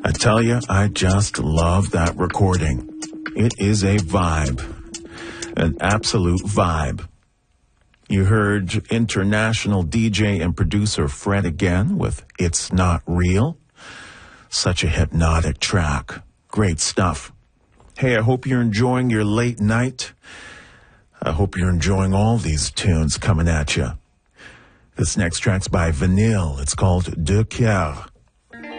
I tell you, I just love that recording. It is a vibe, an absolute vibe. You heard international DJ and producer Fred again with It's Not Real. Such a hypnotic track. Great stuff. Hey, I hope you're enjoying your late night. I hope you're enjoying all these tunes coming at you. This next track's by Vanille. It's called Deux Coeurs.